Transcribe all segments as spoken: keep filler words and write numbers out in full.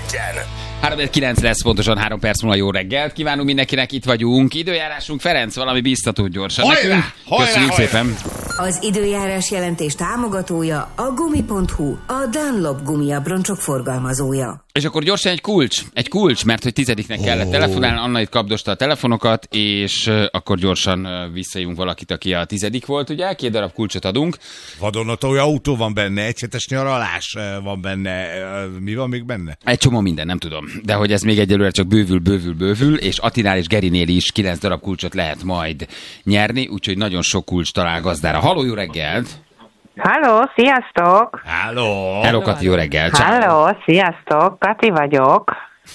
három kilenc lesz, pontosan három perc múlva jó reggelt. Kívánunk mindenkinek, itt vagyunk. Időjárásunk, Ferenc, valami bíztató gyorsan hajrá, nekünk. hajrá, Köszönjük hajrá. szépen. Az időjárás jelentés támogatója a gumi pont hu, a Dunlop gumiabroncsok forgalmazója. És akkor gyorsan egy kulcs, egy kulcs, mert hogy tizediknek kellett oh. telefonálni, Anna itt kapdosta a telefonokat, és uh, akkor gyorsan uh, visszajunk valakit, aki a tizedik volt, ugye? Két darab kulcsot adunk. Vadonatúj autó van benne, egyhetes nyaralás van benne, mi van még benne? Egy csomó minden, nem tudom. De hogy ez még egyelőre csak bővül, bővül, bővül, és Attinál és Gerinél is kilenc darab kulcsot lehet majd nyerni, úgyhogy nagyon sok kulcs talál gazdára. Halló, jó reggelt! Halló, sziasztok! Halló! Hello, Kati, jó reggelt! Ciao. Halló, sziasztok! Kati vagyok.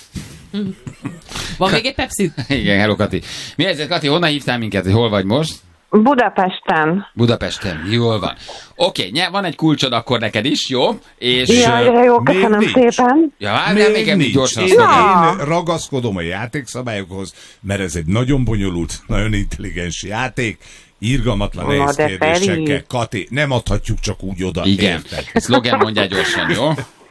Van még egy Pepsi? Igen, hello, Kati. Mi helyzet, Kati, honnan hívtál minket, hogy hol vagy most? Budapesten. Budapesten, jól van. Oké, okay, van egy kulcsod akkor neked is, jó? És... Jaj, jó, köszönöm nincs. szépen. Ja, várjál, még említ gyorsan. Én, Azt én ragaszkodom a játékszabályokhoz, mert ez egy nagyon bonyolult, nagyon intelligens játék, irgalmatlan Na, nehéz de kérdésekkel. Feri. Kati, nem adhatjuk csak úgy oda. Igen, Érted? szlogen mondjál gyorsan, jó?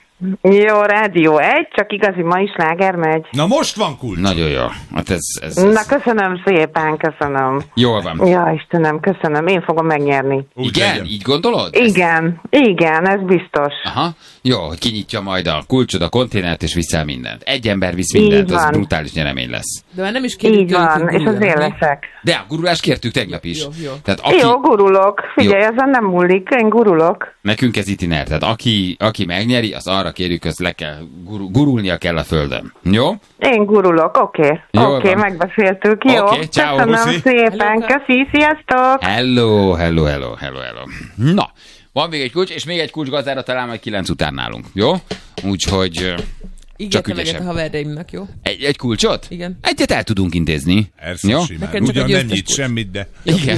Jó, Rádió egy, csak igazi mai sláger megy. Na most van kulcs. Nagyon jó. Hát ez, ez, ez... Na, köszönöm szépen, köszönöm. Jól van. Ja, Istenem, köszönöm, én fogom megnyerni. Úgy Igen? legyen. Így gondolod? Igen, igen, ez biztos. Aha. Jó, hogy kinyitja majd a kulcsod, a konténert, és viszel mindent. Egy ember visz Így mindent, az van. brutális nyeremény lesz. De már nem is kérjük Így tőlük, van, hogy és az én guruljanak, mi? leszek. De a gurulást kértük tegnap is. Jó, jó. Tehát aki... Jó, gurulok. Figyelj, ezen nem múlik, én gurulok. Nekünk ez itiner, tehát aki, aki megnyeri, az arra kérjük, hogy le kell, guru, gurulnia kell a földön. Jó? Én gurulok, oké. Jól Oké, van. megbeszéltük, jó. Oké, ciao, Köszönöm puszi. szépen, Hello, köszi, sziasztok! Hello, hello, hello, hello, hello. Na, van még egy kulcs, és még egy kulcs gazdára talán majd kilenc után nálunk, jó? Úgyhogy ö, csak Ígértem egyet ügyesebb. a haverjaimnak, jó? Egy, egy kulcsot? Igen. Egyet el tudunk intézni. Persze, Jó? simán. Neked csak a Ugyan nem győztes nyit kulcs. semmit, de... Igen.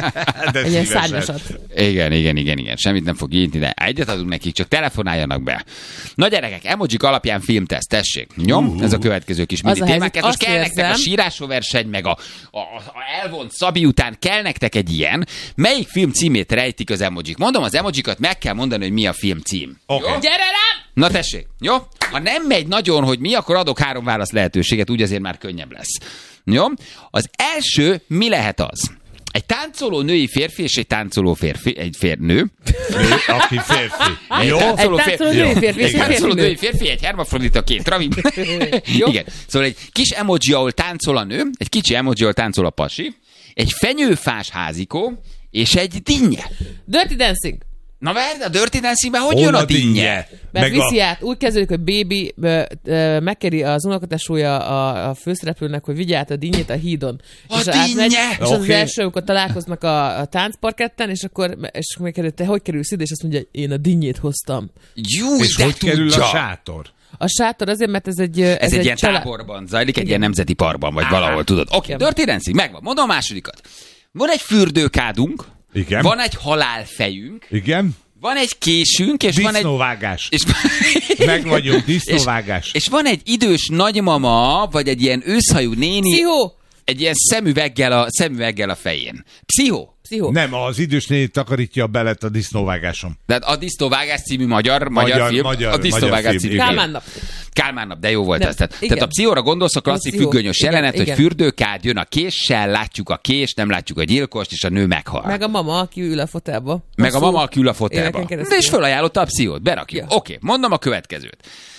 de Egy ilyen szívesen. szárnyasat. Igen, igen, igen, igen. Semmit nem fog nyitni, de egyet adunk nekik, csak telefonáljanak be. Na gyerekek, emojik alapján filmteszt, tessék. Jó? Uh. Ez a következő kis Az mini a témák. helyzet, Ez most azt kell nektek a érzem- sírásóverseny, meg a, a, a elvont Szabi után kell nektek egy ilyen. Melyik film címét rejtik az emojik? Mondom, az emojikat meg kell mondani, hogy mi a film cím. Oké. Jó? Gyere rám! Na tessék, jó? Ha nem megy nagyon, hogy mi, akkor adok három válasz lehetőséget, úgy azért már könnyebb lesz. Jó? Az első, mi lehet az? Egy táncoló női férfi és egy táncoló férfi, egy férnő. Nő, aki férfi. Jó? Egy táncoló női férfi és Egy egy táncoló férfi női nő. férfi, egy hermafrodita, két ravi. Jó. Igen. Szóval egy kis emoji, ahol táncol a nő, egy kicsi emoji, ahol táncol a pasi, egy fenyőfás házikó, és egy dinnye. Dirty Dancing. Na várj, a Dirty Dancingben hogy Hol jön a a dinnye? dinnye? Mert Meg a- viszi át, úgy kezdődik, hogy baby ö, ö, megkéri az unokatesója a, a főszereplőnek, hogy vigye át a dinnyét a hídon. A és átmegy, dinnye! És az, Oké. az első, amikor találkoznak a, a táncparketten, és akkor és megkérdezi, te hogy kerülsz ide, és azt mondja, én a dinnyét hoztam. Jú, És de hogy kerül tudja. a sátor? A sátor azért, mert ez egy... Ez, Ez egy, egy ilyen család- táborban zajlik, egy ilyen nemzeti parkban, vagy valahol, tudod. Oké, okay, Igen. Dirty Dancing, megvan. Mondom a másodikat. Van egy fürdőkádunk, Igen. van egy halálfejünk, Igen? van egy késünk, és van egy... Disznóvágás. És, Meg vagyunk, disznóvágás. és, és van egy idős nagymama, vagy egy ilyen őszhajú néni, Pszichó! egy ilyen szemüveggel a, szemüveggel a fején. Pszichó. Pszichó. Nem, az idős néni takarítja a belet a disznóvágáson. De a Disznóvágás című magyar, magyar, Magyar- film. magyar- a Disznóvágás magyar film, című igen. film. Kálmán nap. Kálmán nap, de jó volt Nem, ez. Tehát, igen. tehát a pszichóra gondolsz, a klasszik pszichó. függönyös Igen, jelenet, hogy igen. fürdőkád jön a késsel, látjuk a kést, nem látjuk a gyilkost, és a nő meghal. Meg a mama, aki ül a fotelba. Meg a Szó- mama, aki ül a fotelba. éveken keresztül. De és fölajánlotta a pszichót, berakjuk. Ja. Oké, mondom a következőt.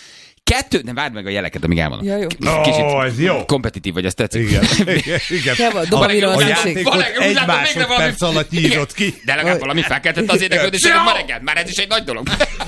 Kettő, nem várd meg a jeleket, amíg elmondom. Ja, jó. Ó, ez jó. kompetitív vagy, ezt tetszik. Igen, igen, igen. Kell van, A, dopaminról a szükség. játékot Valaki úgy egy látom, végre másodperc valami- alatt nyírod ki. De legalább valami felkeltette az érdeklődésemet ma reggel. Már ez is egy nagy dolog.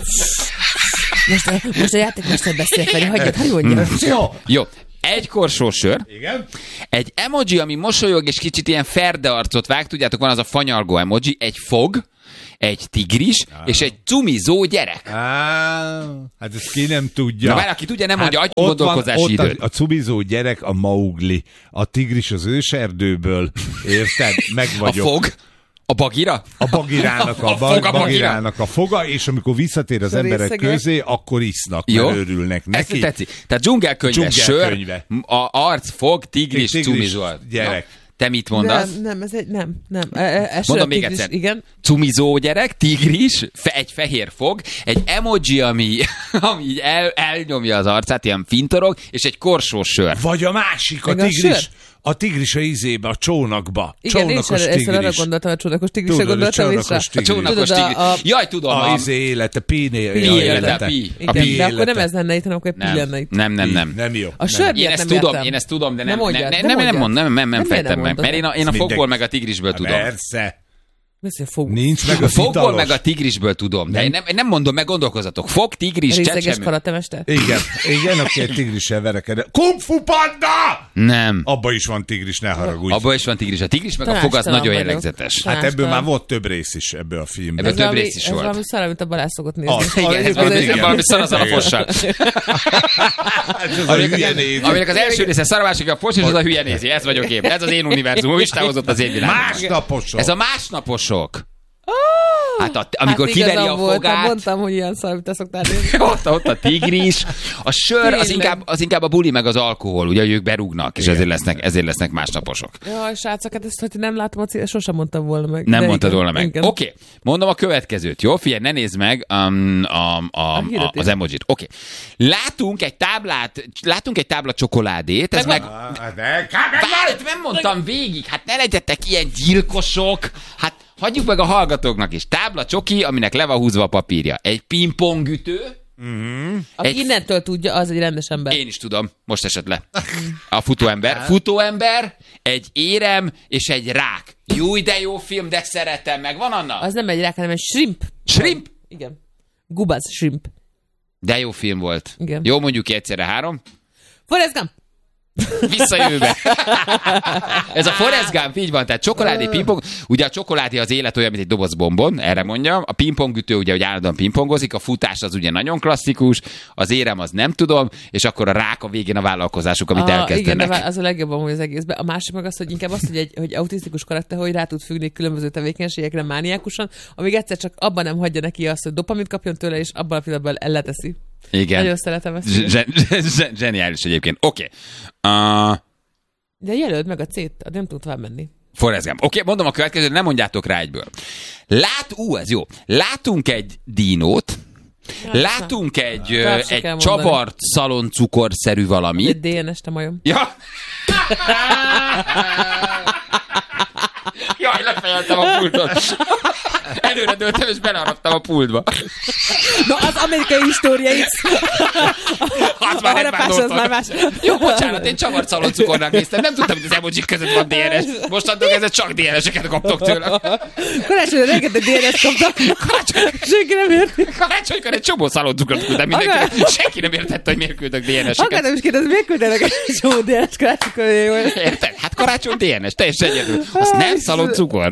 Most a, most a játékmester beszél felé, hagyjad, hogy mondja. Jó. Jó. Egy korsós sör, Igen? egy emoji, ami mosolyog, és kicsit ilyen ferde arcot vág, tudjátok, van az a fanyalgó emoji, egy fog, egy tigris, ah. és egy cumizó gyerek. Á, hát ezt ki nem tudja. Na várj, aki tudja, nem mondja, adj ott gondolkozási van, ott időt. A, a cumizó gyerek a Maugli, a tigris az őserdőből, érted? Meg A vagyok. fog, a bagira, A bagirának a, A fog, a bagira. bagirának a foga, és amikor visszatér az Szóval emberek részegek. közé, akkor isznak, jó? mert örülnek neki. Ezt tetszik. Tehát dzsungelkönyve, sör, Dzsungelkönyve. a arc, fog, tigris, Tigris, cumizó. gyerek. Na, Te mit mondasz? Nem, nem, ez egy, nem, nem. Ez Mondom még tigris, egyszer. igen. Cumizó gyerek, tigris, fe, egy fehér fog, egy emoji, ami, ami így el, elnyomja az arcát, ilyen fintorog, és egy korsós sör. Vagy a másik, a Meg a tigris. sör? A tigris a izébe, a csónakba. Igen, én Csónakos is először arra tigris. gondoltam, a csónakos tigrisre Tudod, a gondoltam, és a... csónakos A tigris. csónakos Tudod, a- tigris. a- Jaj, tudom. A A, izé élete, Píné Pi ja, élete, Pi. A Igen, Pi de akkor nem élete. ez lenne itt, hanem akkor egy Pi lenne itt. nem, nem, nem. Nem jó. A sör Én miért ezt nem tudom, értem? én ezt tudom, de nem, Nem nem, mondjad, nem, nem nem, nem, mondjad. mond, nem, nem, nem Nem, fejtem miért meg, nem mert én a, én a Mindegy. fogból meg a tigrisből tudom. Persze. Beszél fog. Nincs meg A a fogból italos. meg a tigrisből tudom, de én nem, én nem mondom, meg gondolkozatok. Fog, tigris, Részleges csecsemő. karatemester? Igen, igen, aki egy tigrissel verekedett. Kung Fu Panda! Nem. Abba is van tigris, ne haragudj. Abban is van tigris. A tigris meg a fog az Tanácstalan nagyon vagyok. jellegzetes. Hát ebből Tanácstalan. már volt több rész is ebből a filmben. Ebből Ez több valami- rész is Ez volt. valami szar, amit a Balázs szokott nézni. Az. Igen, ez valami, Igen. valami szar azzal a Igen. fossal. Ez a hülye néz. Aminek az első része szar, a másik a fos, és az a hülye nézi. Ez vagyok én. Ez az én univerzumom. Isten hozott az én világom. Másnaposok. Ez a másnaposok. Hát a, amikor hát kiveri a igazam volt, fogát, mondtam, hogy ilyen szar, amit te szoktál nézni. ott, ott a tigris, a sör, az Tényleg. inkább, az inkább a buli meg az alkohol, ugye, hogy ők berúgnak, és ezért lesznek, ezért lesznek másnaposok. Jaj, srácok, hát ezt, hogy nem látom a cél, sosem mondtam volna meg. Nem De mondtad igen, volna meg. igen. Oké, okay. Mondom a következőt, jó? Figyelj, ne nézd meg um, a, a, a, hirdetés. az emojit. Oké. Okay. Látunk egy táblát, látunk egy tábla csokoládét, ez meg... Ah, de- Várj, nem mondtam végig, hát ne legyetek ilyen gyilkosok, hát hagyjuk meg a hallgatóknak is. Tábla csoki, aminek le van húzva a papírja. Egy pingpongütő, Aki egy- innentől tudja, az egy rendes ember. én is tudom, most esett le. A futóember. Futóember, egy érem és egy rák. Jó, de jó film, de szeretem meg. Van Anna? Az nem egy rák, hanem egy shrimp. Shrimp? Igen. Gubaz shrimp. De jó film volt. Igen. Jó, mondjuk ki egyszerre három. Forrest Gump. Visszajövőbe. Ez a Forrest Gump, így van, tehát csokoládé, pingpong. Ugye a csokoládé az élet olyan, mint egy doboz bombon, erre mondja. A pingpongütő ugye, hogy állandóan pingpongozik, a futás az ugye nagyon klasszikus, az érem az nem tudom, és akkor a rák a végén a vállalkozásuk, amit A, igen, elkezdenek. de az a legjobb amúgy az egészben. A másik meg az, hogy inkább az, hogy egy hogy autisztikus karakter, hogy rá tud függni különböző tevékenységekre mániákusan, amíg egyszer csak abban nem hagyja neki azt, hogy dopamint kapjon tőle, és abban a pillanatban elleteszi. Igen. Nagyon szeretem ezt. Z- zsen- zsen- Zseniális egyébként. Oké. Okay. Uh, De jelöld meg a C-t, nem tud tovább menni. Forrest Gump. Oké, okay, mondom a következőt, nem mondjátok rá egyből. Lát, ú, ez jó. Látunk egy dinót, látunk egy, ö, Tovább se egy kell mondani. csavart szaloncukorszerű Egy valamit. dé en es te majom. Ja. Jaj, lefejeltem a pultot. Előre dőltem, és belearadtam a pultba. Na, az amerikai história X. Az már A nem harapás az már más. Jó, bocsánat, én csavart szaloncukornak néztem. Nem tudtam, hogy az emojik között van dé en es. Mostantól kezdve csak dé en es-eket kaptok tőlem. Karácsonyra rengeteg dé en es kaptam. Senki nem érti. Karácsonykor egy csomó szaloncukrot küldtem mindenkinek. Senki nem értette, hogy miért küldök dé en es-eket. Akartam is kérdezni, miért küldenek egy csomó dé en es karácsonykor, hogy jó. Érted? Hát karácsony dé en es, teljesen egyedül. Azt nem szaloncukor.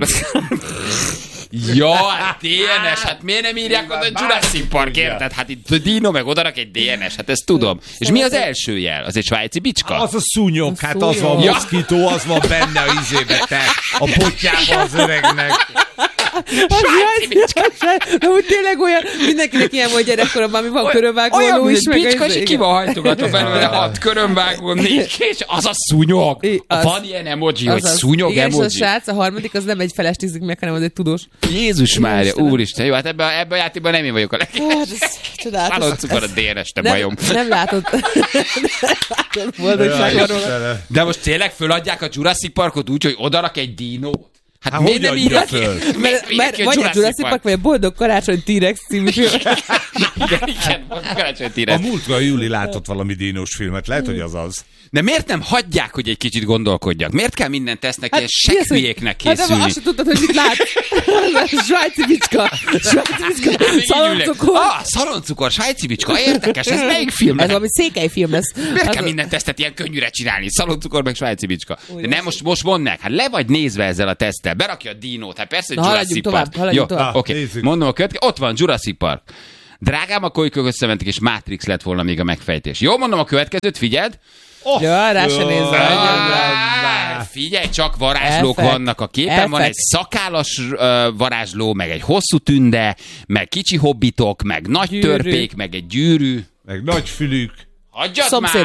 Ja, hát dé en es, hát miért nem írják oda Jurassic Park, érted? Hát itt Dino meg odarak egy dé en es, hát ezt tudom. És mi az első jel? Az egy svájci bicska? Az a szúnyog, hát az van szúnyog. a moszkító, az van benne a izébe, te. A potyába az öregnek. Az jaj, de úgy tényleg olyan, mindenkinek ilyen volt gyerekkoromban, ami van körönvágó, Olyan, ló mint is, egy meg bicska, az- és ki van hajtogatva belőle hat körömvágó, négy kés, az a szúnyog. I- az- Van ilyen emoji, hogy Azaz. szúnyog Igen, és a emoji. srác, a harmadik, az nem egy feles tízig meg, hanem az egy tudós. Jézus Mária, Istenem. úristen, jó, hát ebben ebbe a játékban nem én vagyok a Hát, legjobb. ez csodálatos. Szaloncukor a dé en es, te Nem, bajom. nem látod. Nem látod boldogság van róla. De most tényleg föladják a Jurassic Parkot úgy, hogy odarak egy dinót? Hát, Hát miért hogy nem adja írják föl? ki? Mert, mert vagy a Jurassic Park, vagy a Boldog Karácsony T-Rex című film. Igen, igen, volt karácsony A tíre. múltkor Júli látott valami dínos filmet, lehet, hogy az az. De miért nem hagyják, hogy egy kicsit gondolkodjak? Miért kell minden tesznek ilyen mi az, hogy- sekhülyéknek Hát de készülni? azt sem tudtad, hogy mit látsz. Svájci bicska. Svájci bicska. Szaloncukor. Ah, szaloncukor, svájci bicska, érdekes, ez melyik film? Ez valami székely film lesz. Miért Az- kell minden tesztet ilyen könnyűre csinálni? Szaloncukor meg svájci bicska. De nem, most, most mondd meg, hát le vagy nézve ezzel a teszttel, berakja a dinót, hát persze, hogy Na, Jurassic haladjunk Park. tovább, haladjunk Jó, tovább. oké, Nézzük. mondom a következő, ott van Jurassic Park. Drágám, a kolykök összementek, és Matrix lett volna még a megfejtés. Jó, mondom a következőt, figyeld. Oh, Ja, rá se nézve. Ah, figyelj csak, varázslók Elfek. vannak a képen, Elfek. van egy szakállas uh, varázsló, meg egy hosszú tünde, meg kicsi hobbitok, meg nagy Gyűrű. törpék, meg egy gyűrű. Meg nagy fülük. Hagyjad Szomszédok. már!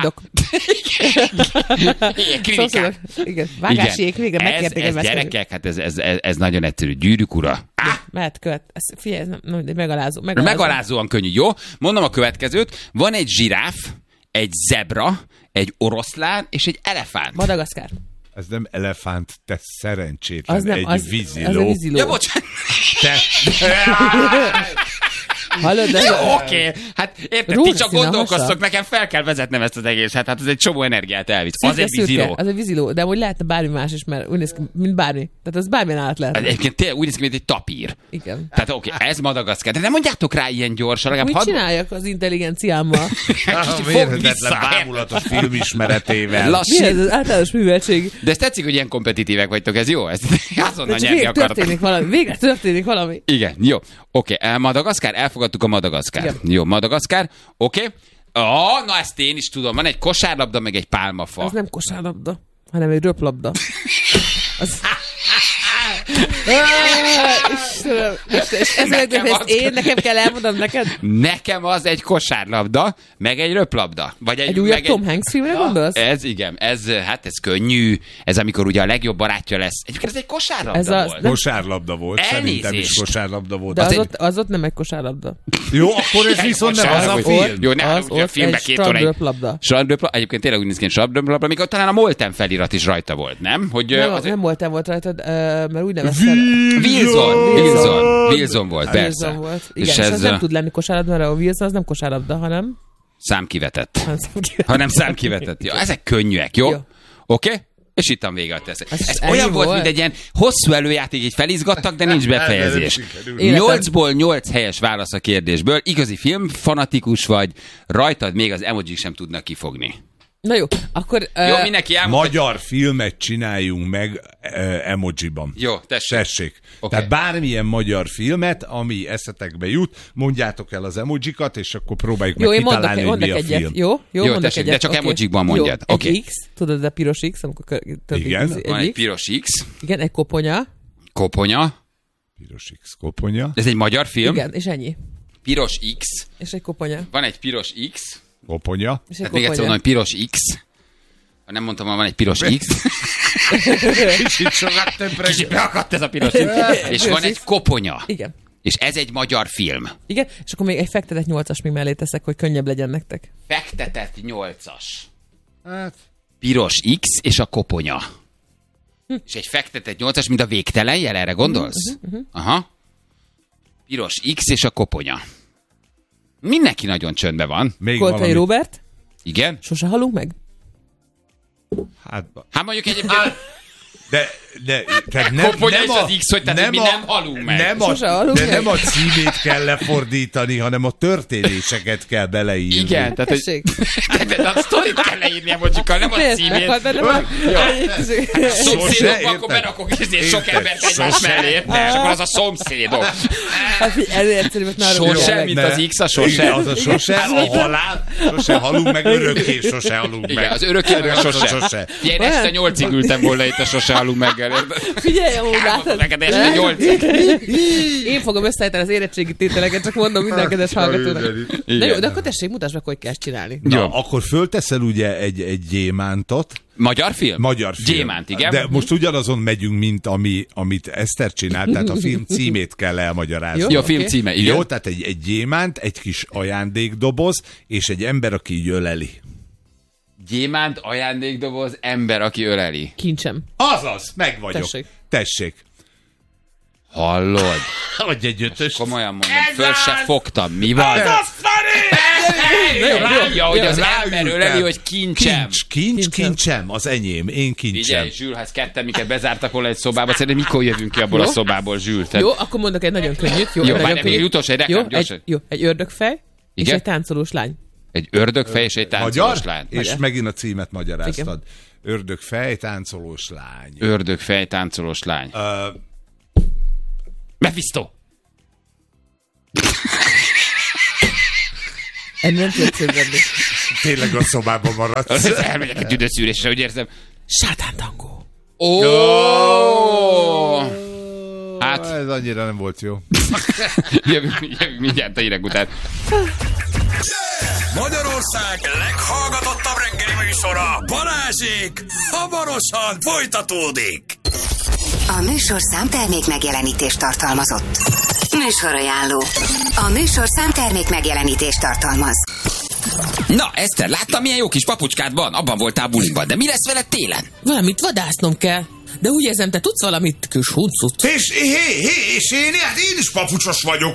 Igen, klinikák. Igen, vágásiék végre ez, megkérték ez egymást. gyerekek, hát ez, ez, ez, ez nagyon egyszerű. Gyűrűk ura. Ah! Mehet követ. Ez, figyelj, ez nem, nem, megalázó. megalázó. Megalázóan könnyű, jó? Mondom a következőt. Van egy zsiráf, egy zebra, egy oroszlán és egy elefánt. Madagaszkár. Ez nem elefánt, te szerencsétlen. Az nem, egy az, víziló. az a víziló. Ja, bocsánat. Te... Hallod, de... Jó, oké. Okay. Hát érted, ti Rózsaszín csak a gondolkoztok, hasa. nekem fel kell vezetnem ezt az egészet. Hát ez egy csomó energiát elvisz. Az Szürke, egy víziló. szürke, az egy víziló, de amúgy lehetne bármi más is, mert úgy néz ki, mint bármi. Tehát az bármilyen állat lehet. Hát egyébként tényleg úgy néz ki, mint egy tapír. Igen. Tehát oké, okay, ez Madagaszkár. De nem mondjátok rá ilyen gyorsan, legalább Mit hadd... csináljak az intelligenciámmal? Fog Mérhetetlen vissza. bámulatos filmismeretével. Lassít. Mi ez az általános műveltség? De ez tetszik, hogy ilyen kompetitívek vagytok, ez jó? Ezt azonnal De csak nyerni végre akartok. történik valami. Végre történik valami. Igen, jó. Oké, okay. Madagaszkár, elfogadtuk a Madagaszkár. Igen. Jó, Madagaszkár, oké. Okay. Oh, na ezt én is tudom. Van egy kosárlabda, meg egy pálmafa. Az nem kosárlabda, hanem egy röplabda. Az... Istenem, Istenem, és ez Nekem meg, ezt az- én nekem kell elmondom neked? Nekem az egy kosárlabda, meg egy röplabda. Vagy egy, Egy újabb meg Tom Hanks filmre gondolsz? Ez igen, ez, hát ez könnyű. Ez amikor ugye a legjobb barátja lesz. Egyébként ez egy kosárlabda Ez az- volt. nem- Kosárlabda volt, Elnézést. szerintem is kosárlabda volt. De az, egy- ott, az ott nem egy kosárlabda. Jó, akkor ez Egy viszont nem az kosárlabda a volt. film. Jó, ne Az haragudj, a ott filmben egy két óra egy- strandröplabda. Strandröplabda, egyébként tényleg úgy néz ki, hogy strandröplabda, amikor talán a Molten felirat is rajta volt, nem? Hogy, ö, Nem, az- nem voltál volt rajtad, ö, mert úgy nevezted. Wilson, Wilson, Wilson volt, persze. Wilson volt. Igen, És és, ez az nem ö, tud lenni kosárlabda, mert a Wilson az nem kosárlabda, hanem... számkivetett. hanem számkivetett. Hanem számkivetett. Ja, ezek könnyűek, jó? Jó. Oké? Okay? És itt vége a teszek. Ez Ez ennyi olyan volt, volt? mint egy ilyen hosszú előjáték, így felizgattak, de nincs befejezés. Életem- nyolcból nyolc helyes válasz a kérdésből. Igazi filmfanatikus vagy, rajtad még az emojik sem tudnak kifogni. Na jó, akkor... Jó, ö, mindenki elmondta. Magyar filmet csináljunk meg uh, emojiban. Jó, tessék. Tessék. Oké. Tehát bármilyen magyar filmet, ami eszetekbe jut, mondjátok el az emojikat, és akkor próbáljuk Jó, meg én mondok, kitalálni, hogy mi mondok a egyet. film. Jó, jó, Jó, mondok tessék, egyet. de csak oké. emojikban mondjad. Jó, Oké. egy X, tudod, a piros X, amikor kö- több Igen. X, Van egy X. piros X, Igen, egy koponya. koponya. Piros X koponya. Ez egy magyar film. Igen, és ennyi. Piros X. És egy koponya. Van egy piros X. Koponya. És egy Tehát még egyszer koponya. mondom, hogy piros X. Ha nem mondtam, hogy van egy piros X. Kicsit sokat többre. Kicsit beakadt ez a piros X. És van egy koponya. Igen. És ez egy magyar film. Igen, és akkor még egy fektetett nyolcas még mellé teszek, hogy könnyebb legyen nektek. Fektetett nyolcas. Hát, Piros X és a koponya. És egy fektetett nyolcas, mint a végtelen jel, erre gondolsz? Aha. Piros X és a koponya. Mindenki nagyon csöndben van. még Koltai valami. Róbert, Igen? sose halunk meg? Hát, Hát mondjuk egyébként... de, de, tehát nem, Koponya nem és a, az X, hogy tehát mi nem halunk meg. Nem a, Sose halunk de meg. nem a címét kell lefordítani, hanem a történéseket kell beleírni. Igen, tehát hogy... Tessék. De, de a sztorit kell leírni emojikal, nem a Miért? címét. Hát, de nem a- Szomszédokba, Sose, akkor érted? berakok izé sok Érted? embert egymás Sose. mellé, érted? És akkor az a szomszédok. Hát figyelj, ez egyszerű, mert már Sose, meg. mint az X a sose. Igen, az a sose, a halál, sose halunk meg, örökké sose halunk Igen, meg. az örökké meg a sose. sose. Ilyen este nyolcig ültem volna itt a sose halunk meg. Figyelj, amúgy látod? Neked este nyolcig. Én fogom összeállítani az érettségi tételeket, csak mondom minden kedves hallgatónak. Na jó, Igen. de akkor tessék, mutasd meg, hogy kell ezt csinálni. Na, Jó. akkor fölteszel ugye egy, egy gyémántot, Magyar film? magyar film. Gyémánt, igen. De most ugyanazon megyünk, mint ami, amit Eszter csinált, tehát a film címét kell elmagyarázni. Jó. Jó, a film Oké. címe, igen. Jó, tehát egy, egy gyémánt, egy kis ajándékdoboz, és egy ember, aki így öleli. Gyémánt, ajándékdoboz, ember, aki öleli. Kincsem. Azaz, meg vagyok. Tessék. Tessék. Hallod? Adj egy ötöst. Komolyan mondom, föl se fogtam. Mi van? Ez az, Jó, Látja, hogy az ráültem. ember öleli, hogy kincsem. Kincs, kincs, Kincsem. kincsem, az enyém, én kincsem. Figyelj, Zsül, ha ezt ketten minket bezártak volna egy szobába, szerintem mikor jövünk ki abból a Jó. szobából, Zsül? Tehát... Jó, akkor mondok egy nagyon könnyűt. Jó, Jó, egy várj, nagyon még könnyűt. utolsó egy Jó, reklám, gyorsan. egy, jó, egy ördögfej és Igen? egy táncolós lány. Egy ördögfej és egy táncolós Magyar? lány. És Magyar. megint a címet magyaráztad. Ördögfej, táncolós lány. Ördögfej, táncolós lány. Ö, Mephisto! Ennél nem tudod szövődni. tényleg a szobában maradsz. Elmegyek egy tüdőszűrésre, úgy érzem. Sátántangó. Ó! Hát, Ez annyira nem volt jó. jövünk, jövünk mindjárt a hírek után. Magyarország Magyarország leghallgatottabb reggeli műsora, Balázsék hamarosan folytatódik. A műsorszám termék megjelenítést tartalmazott. Műsorajánló. A műsorszám termék megjelenítést tartalmaz. Na, Eszter, láttam, milyen jó kis papucskád van? Abban voltál buliban, de mi lesz veled télen? Valamit vadásznom kell. De úgy érzem, te tudsz valamit, kis huncut. És, hé, hé, és én, hát én is papucsos vagyok.